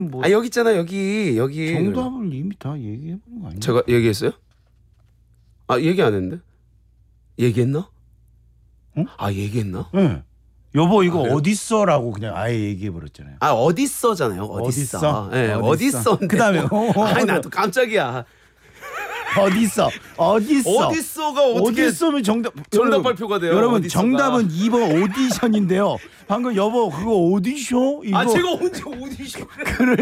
뭐 아 여기 있잖아 여기. 정답을 이미 다 얘기해보는 거 아니야? 제가 얘기했어요? 아 얘기 안 했는데? 얘기했나? 응? 아 얘기했나? 응. 여보 이거 아, 그래요? 어딨어라고 그냥 아예 얘기해버렸잖아요. 아 어딨어잖아요. 어딨어? 예, 어딨어? 그다음에 아니 나도 깜짝이야. 어딨어? 어딨어가 어떻게 어딨어면 정답 발표가 돼요? 여러분 어딨어가. 정답은 2번 오디션인데요. 방금 여보 그거 오디션 이거 아 제가 언제 오디션?